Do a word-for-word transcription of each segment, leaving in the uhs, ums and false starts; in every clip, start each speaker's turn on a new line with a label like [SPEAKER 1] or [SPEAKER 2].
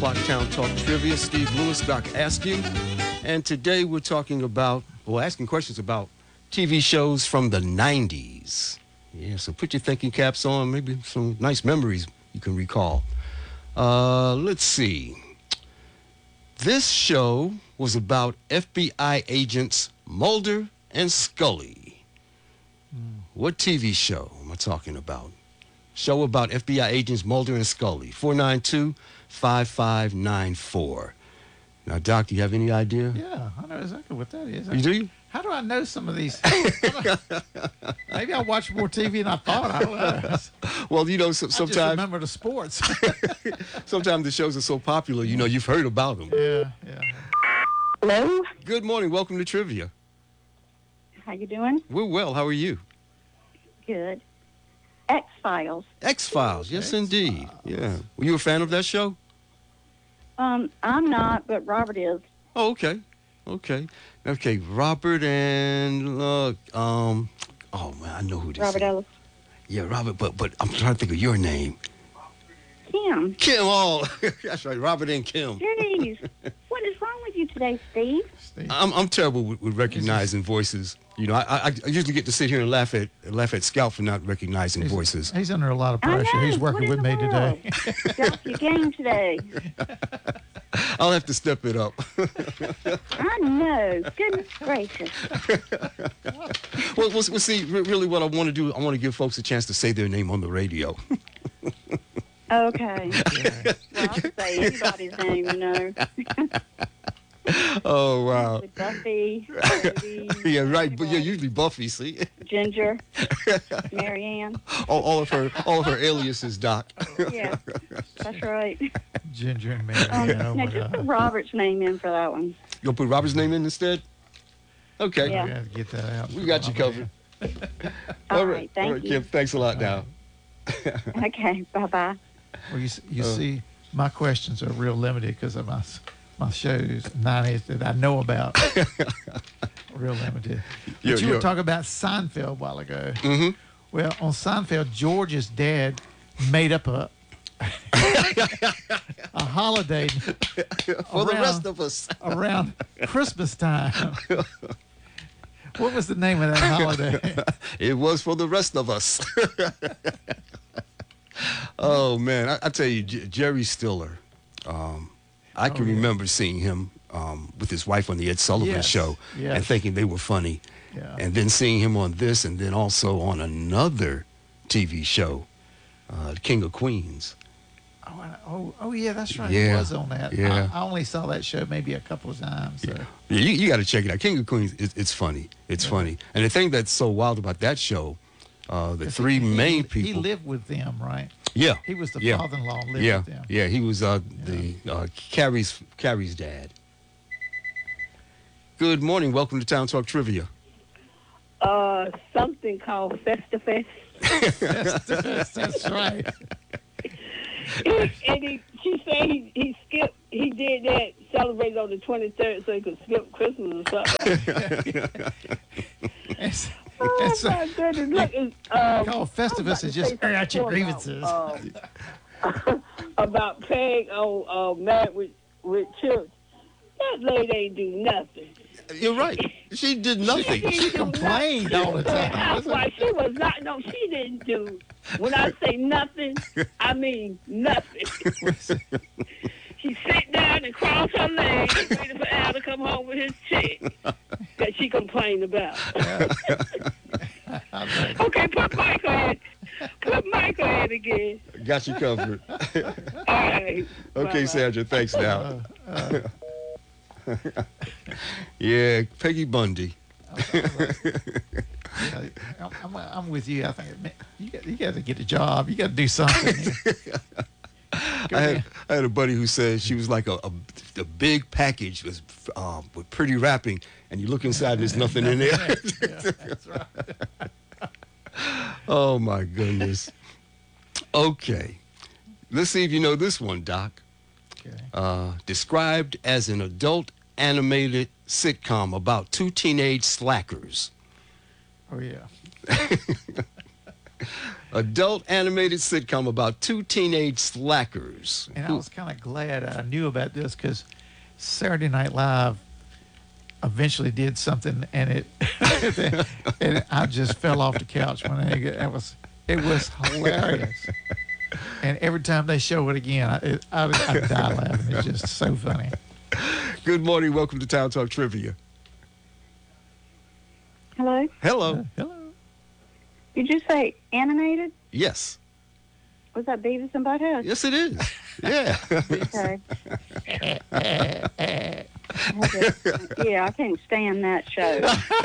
[SPEAKER 1] o'clock Town Talk Trivia. Steve Lewis, Doc Askew. And today we're talking about, well, asking questions about T V shows from the nineties. Yeah, so put your thinking caps on, maybe some nice memories you can recall. Uh, let's see. This show was about F B I agents Mulder and Scully. Mm. What T V show am I talking about? Show about F B I agents Mulder and Scully. four nine two, five five nine four. Now, Doc, do you have any idea?
[SPEAKER 2] Yeah, I know exactly what that is.
[SPEAKER 1] You do?
[SPEAKER 2] How do I know some of these? Maybe I watch more T V than I thought. I don't know.
[SPEAKER 1] Well, you know, so, sometimes...
[SPEAKER 2] I just remember the sports.
[SPEAKER 1] Sometimes the shows are so popular, you know, you've heard about them.
[SPEAKER 2] Yeah, yeah.
[SPEAKER 3] Hello?
[SPEAKER 1] Good morning. Welcome to Trivia.
[SPEAKER 3] How you doing?
[SPEAKER 1] We're well. How are you?
[SPEAKER 3] Good. X-Files.
[SPEAKER 1] X-Files. Yes,
[SPEAKER 2] X-Files.
[SPEAKER 1] indeed. Yeah. Were you a fan of that show?
[SPEAKER 3] Um, I'm not, but Robert is.
[SPEAKER 1] Oh, okay. Okay. Okay, Robert and, uh, um, oh, man, I know who this
[SPEAKER 3] Robert
[SPEAKER 1] is.
[SPEAKER 3] Ellis.
[SPEAKER 1] Yeah, Robert, but but I'm trying to think of your name.
[SPEAKER 3] Kim.
[SPEAKER 1] Kim, oh, that's right, Robert and Kim.
[SPEAKER 3] Jeez. What is wrong with you today, Steve?
[SPEAKER 2] Steve.
[SPEAKER 1] I'm I'm terrible with, with recognizing voices. You know, I, I I usually get to sit here and laugh at laugh at Scout for not recognizing
[SPEAKER 2] He's,
[SPEAKER 1] voices.
[SPEAKER 2] he's under a lot of
[SPEAKER 3] I
[SPEAKER 2] pressure.
[SPEAKER 3] know.
[SPEAKER 2] He's working
[SPEAKER 3] What
[SPEAKER 2] with
[SPEAKER 3] in
[SPEAKER 2] me
[SPEAKER 3] the world?
[SPEAKER 2] today.
[SPEAKER 3] Got your game today.
[SPEAKER 1] I'll have to step it up.
[SPEAKER 3] I know. Goodness gracious.
[SPEAKER 1] well, well, well, see, re- really, what I want to do, I want to give folks a chance to say their name on the radio.
[SPEAKER 3] Okay.
[SPEAKER 2] Yeah.
[SPEAKER 3] Well, I'll say anybody's name, you know.
[SPEAKER 1] Oh wow.
[SPEAKER 3] With Buffy, Cody,
[SPEAKER 1] Yeah, right. But yeah, usually Buffy. See,
[SPEAKER 3] Ginger, Marianne.
[SPEAKER 1] all, all of her all of her aliases, Doc.
[SPEAKER 3] Yeah, that's right.
[SPEAKER 2] Ginger and Mary.
[SPEAKER 3] Um,
[SPEAKER 2] oh,
[SPEAKER 3] now,
[SPEAKER 2] my
[SPEAKER 3] just put
[SPEAKER 2] God.
[SPEAKER 3] Robert's name in for that one.
[SPEAKER 1] You'll put Robert's name in instead. Okay.
[SPEAKER 3] Yeah.
[SPEAKER 2] I got to get that out.
[SPEAKER 1] We got you
[SPEAKER 2] Oh,
[SPEAKER 1] covered.
[SPEAKER 3] All right, thank
[SPEAKER 1] all right,
[SPEAKER 3] you.
[SPEAKER 1] Kim. Thanks a lot. Now.
[SPEAKER 3] Okay, bye-bye.
[SPEAKER 2] Well, you, s- you
[SPEAKER 1] Uh,
[SPEAKER 2] see, my questions are real limited because of my s- my shows, nineties that I know about. Real limited. But
[SPEAKER 1] You're-
[SPEAKER 2] you were
[SPEAKER 1] you're-
[SPEAKER 2] talking about Seinfeld a while ago.
[SPEAKER 1] Mm-hmm.
[SPEAKER 2] Well, on Seinfeld, George's dad made up a a holiday
[SPEAKER 1] For the
[SPEAKER 2] around-
[SPEAKER 1] rest of us.
[SPEAKER 2] around Christmas time. What was the name of that holiday?
[SPEAKER 1] It was for the rest of us. Oh man, I, I tell you, J- Jerry Stiller. Um, I can
[SPEAKER 2] Oh, yeah.
[SPEAKER 1] remember seeing him um, with his wife on the Ed Sullivan
[SPEAKER 2] Yes,
[SPEAKER 1] Show
[SPEAKER 2] yes.
[SPEAKER 1] and thinking they were funny,
[SPEAKER 2] Yeah.
[SPEAKER 1] and then seeing him on this, and then also on another T V show, uh, King of Queens.
[SPEAKER 2] Oh, I- oh, oh, yeah, that's right.
[SPEAKER 1] Yeah,
[SPEAKER 2] He was on that.
[SPEAKER 1] yeah.
[SPEAKER 2] I, I only saw that show maybe a couple of times. So.
[SPEAKER 1] Yeah, you, you got to check it out. King of Queens, it, it's funny. It's
[SPEAKER 2] Yeah.
[SPEAKER 1] funny. And the thing that's so wild about that show, uh, the
[SPEAKER 2] 'Cause
[SPEAKER 1] three
[SPEAKER 2] he,
[SPEAKER 1] main
[SPEAKER 2] he,
[SPEAKER 1] people.
[SPEAKER 2] He lived with them, right?
[SPEAKER 1] Yeah.
[SPEAKER 2] He was the
[SPEAKER 1] yeah.
[SPEAKER 2] father-in-law and lived
[SPEAKER 1] Yeah,
[SPEAKER 2] with them.
[SPEAKER 1] yeah. He was uh, the uh, Carrie's Carrie's dad. Good morning. Welcome to Town Talk Trivia.
[SPEAKER 4] uh, something called Festifest.
[SPEAKER 2] that's, that's, that's right.
[SPEAKER 4] and he, she said he, he skipped, he did that, celebrated on the twenty-third so he could skip Christmas or something.
[SPEAKER 2] It's,
[SPEAKER 4] Oh,
[SPEAKER 2] it's,
[SPEAKER 4] my goodness. Look, it's, um,
[SPEAKER 2] called Festivus
[SPEAKER 4] I was about
[SPEAKER 2] is
[SPEAKER 4] to
[SPEAKER 2] just
[SPEAKER 4] say
[SPEAKER 2] air out your
[SPEAKER 4] something
[SPEAKER 2] grievances.
[SPEAKER 4] About, um, about Peg on uh, Married with, with Children. That lady ain't do nothing.
[SPEAKER 1] You're right. She did nothing.
[SPEAKER 4] She
[SPEAKER 2] complained all the time.
[SPEAKER 4] That's why she was not. No, she didn't do. When I say nothing, I mean nothing. She sit down and cross her legs and waited for Al to come home with his check that she complained about. Okay, put Michael in. Put Michael in again.
[SPEAKER 1] Got you covered.
[SPEAKER 4] All right.
[SPEAKER 1] Okay,
[SPEAKER 4] Bye-bye.
[SPEAKER 1] Sandra. Thanks now.
[SPEAKER 2] Uh,
[SPEAKER 1] Yeah, Peggy Bundy.
[SPEAKER 2] yeah, I'm, I'm, I'm with you. I think man, you got, you got to get a job. You got to do something.
[SPEAKER 1] I had, I had a buddy who said she was like a, a, a big package with, um, with pretty wrapping, and you look inside, there's nothing in there.
[SPEAKER 2] Yeah, that's right.
[SPEAKER 1] Oh, my goodness. Okay. Let's see if you know this one, Doc.
[SPEAKER 2] Okay.
[SPEAKER 1] Uh, described as an adult animated sitcom about two teenage slackers.
[SPEAKER 2] Oh yeah.
[SPEAKER 1] adult animated sitcom about two teenage slackers.
[SPEAKER 2] And I was kind of glad I knew about this because Saturday Night Live eventually did something, and it and I just fell off the couch when I it was it was hilarious. And every time they show it again, I, it, I, I die laughing. It's just so funny.
[SPEAKER 1] Good morning. Welcome to Town Talk Trivia.
[SPEAKER 3] Hello?
[SPEAKER 1] Hello.
[SPEAKER 2] Hello.
[SPEAKER 3] Did you say animated?
[SPEAKER 1] Yes.
[SPEAKER 3] Was that Beavis and Butthead?
[SPEAKER 1] Yes, it is. Yeah.
[SPEAKER 3] Okay. I just- yeah, I can't stand that show.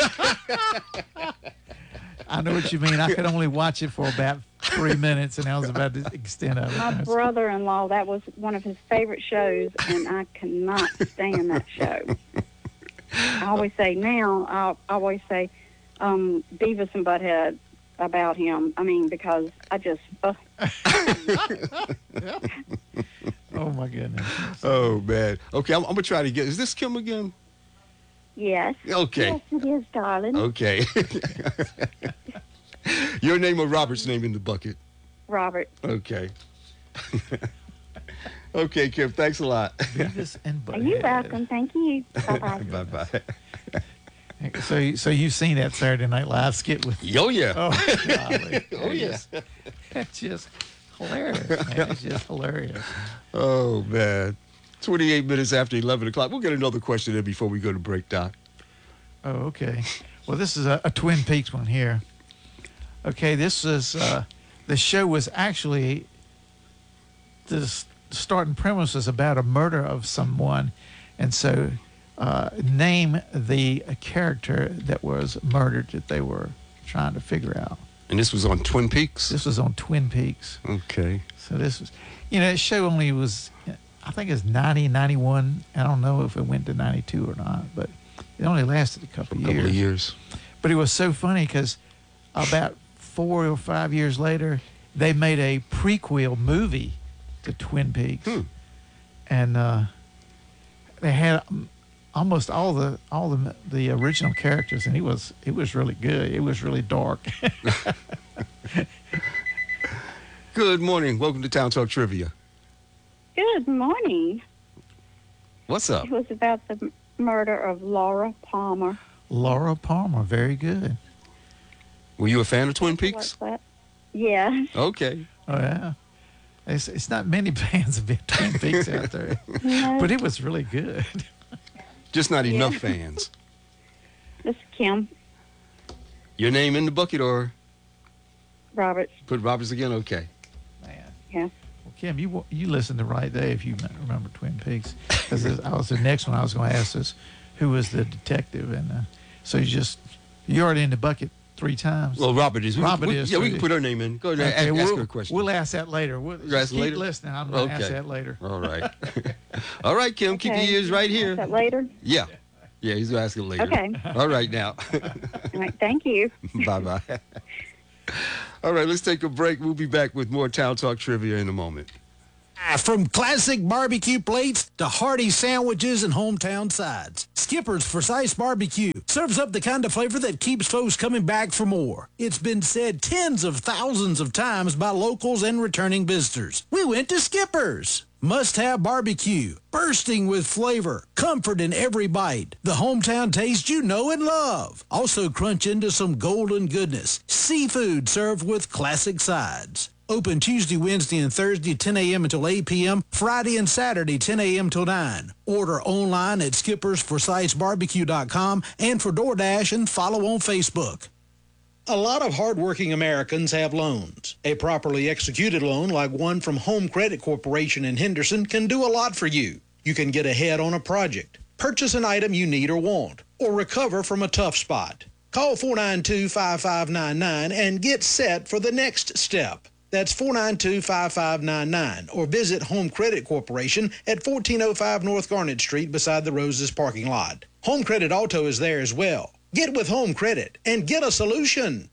[SPEAKER 2] I know what you mean. I could only watch it for about three minutes, and that was about the extent of it.
[SPEAKER 3] My brother-in-law, that was one of his favorite shows, and I cannot stand that show. I always say now, I'll, I always say um, Beavis and Butthead about him. I mean, because I just... Uh,
[SPEAKER 2] Oh, my goodness.
[SPEAKER 1] Oh, man. Okay, I'm, I'm going to try to get... Is this Kim again?
[SPEAKER 3] yes.
[SPEAKER 1] Okay.
[SPEAKER 3] Yes, it is, darling.
[SPEAKER 1] Okay. Your name or Robert's name in the bucket?
[SPEAKER 3] Robert.
[SPEAKER 1] Okay. Okay, Kim, thanks a lot.
[SPEAKER 2] Beavis and
[SPEAKER 3] Are you
[SPEAKER 2] Butthead.
[SPEAKER 3] welcome? Thank you. Bye-bye.
[SPEAKER 1] Bye-bye.
[SPEAKER 2] So, so you've seen that Saturday Night Live skit with?
[SPEAKER 1] Oh, yeah.
[SPEAKER 2] Oh, golly.
[SPEAKER 1] Oh, yeah.
[SPEAKER 2] It's just hilarious, man. It's just hilarious.
[SPEAKER 1] Oh, man. twenty-eight minutes after eleven o'clock. We'll get another question in before we go to break, Doc.
[SPEAKER 2] Oh, okay. Well, this is a, a Twin Peaks one here. Okay, this is uh, the show was actually the s- starting premise is about a murder of someone, and so uh, name the character that was murdered that they were trying to figure out.
[SPEAKER 1] And this was on Twin Peaks?
[SPEAKER 2] This was on Twin Peaks.
[SPEAKER 1] Okay.
[SPEAKER 2] So this was, you know, the show only was, I think it's ninety, ninety-one. I don't know if it went to ninety-two or not, but it only lasted a couple,
[SPEAKER 1] A couple
[SPEAKER 2] years.
[SPEAKER 1] of years.
[SPEAKER 2] But it was so funny because about four or five years later, they made a prequel movie to Twin Peaks,
[SPEAKER 1] Hmm.
[SPEAKER 2] and uh, they had um, almost all the all the the original characters, and it was it was really good. It was really dark.
[SPEAKER 1] Good morning. Welcome to Town Talk Trivia.
[SPEAKER 3] Good morning.
[SPEAKER 1] What's up?
[SPEAKER 3] It was about the m- murder of Laura Palmer.
[SPEAKER 2] Laura Palmer, very good.
[SPEAKER 1] Were you a fan of Twin
[SPEAKER 3] What's
[SPEAKER 1] Peaks?
[SPEAKER 3] that? Yeah.
[SPEAKER 1] Okay.
[SPEAKER 2] Oh yeah, it's it's not many fans of Twin Peaks out there,
[SPEAKER 3] No,
[SPEAKER 2] but it was really good.
[SPEAKER 1] Just not
[SPEAKER 3] Yeah.
[SPEAKER 1] enough fans.
[SPEAKER 3] this is Kim
[SPEAKER 1] Your name in the bucket or
[SPEAKER 3] Roberts.
[SPEAKER 1] put Roberts again? Okay.
[SPEAKER 2] Man.
[SPEAKER 3] Yeah.
[SPEAKER 2] Well, Kim, you you listened the right day if you remember Twin Peaks, because I was the next one I was going to ask is who was the detective, and uh, so you just you already in the bucket three times.
[SPEAKER 1] Well, Robert is. We,
[SPEAKER 2] Robert
[SPEAKER 1] we,
[SPEAKER 2] is,
[SPEAKER 1] Yeah, we
[SPEAKER 2] too.
[SPEAKER 1] can put her name in. Go ahead
[SPEAKER 2] Okay,
[SPEAKER 1] and ask,
[SPEAKER 2] we'll,
[SPEAKER 1] ask her a question.
[SPEAKER 2] We'll ask that later. We'll,
[SPEAKER 1] You
[SPEAKER 2] just
[SPEAKER 1] ask
[SPEAKER 2] keep
[SPEAKER 1] later?
[SPEAKER 2] listening. I'm going to ask
[SPEAKER 1] Okay.
[SPEAKER 2] that later.
[SPEAKER 1] All right. All right, Kim. Keep your
[SPEAKER 3] Okay.
[SPEAKER 1] ears right
[SPEAKER 3] Is
[SPEAKER 1] here.
[SPEAKER 3] that later?
[SPEAKER 1] Yeah. Yeah, he's going to ask it later.
[SPEAKER 3] Okay.
[SPEAKER 1] All right, now.
[SPEAKER 3] All right. Thank you.
[SPEAKER 1] Bye-bye. All right, let's take a break. We'll be back with more Town Talk Trivia in a moment.
[SPEAKER 5] From classic barbecue plates to hearty sandwiches and hometown sides, Skipper's Forsyth Barbecue serves up the kind of flavor that keeps folks coming back for more. It's been said tens of thousands of times by locals and returning visitors. We went to Skipper's. Must-have barbecue, bursting with flavor, comfort in every bite, the hometown taste you know and love. Also crunch into some golden goodness, seafood served with classic sides. Open Tuesday, Wednesday, and Thursday, ten a.m. until eight p.m., Friday and Saturday, ten a.m. till nine. Order online at skippers forsyth barbecue dot com and for DoorDash and follow on Facebook. A lot of hardworking Americans have loans. A properly executed loan like one from Home Credit Corporation in Henderson can do a lot for you. You can get ahead on a project, purchase an item you need or want, or recover from a tough spot. Call four nine two, five five nine nine and get set for the next step. That's four nine two, five five nine nine, or visit Home Credit Corporation at fourteen oh five North Garnet Street beside the Roses parking lot. Home Credit Auto is there as well. Get with Home Credit and get a solution.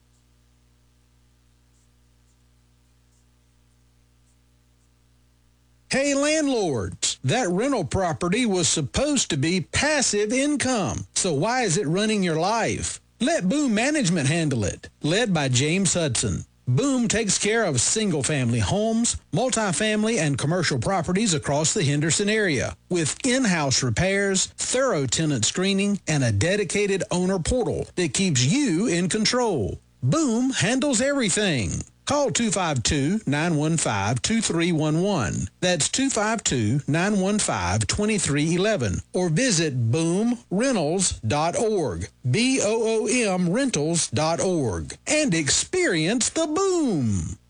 [SPEAKER 5] Hey landlords, that rental property was supposed to be passive income, so why is it running your life? Let Boom Management handle it, led by James Hudson. Boom takes care of single-family homes, multifamily, and commercial properties across the Henderson area with in-house repairs, thorough tenant screening, and a dedicated owner portal that keeps you in control. Boom handles everything. Call two five two, nine one five, two three one one. That's two five two, nine one five, two three one one. Or visit boom rentals dot org. B O O M rentals dot org. And experience the boom.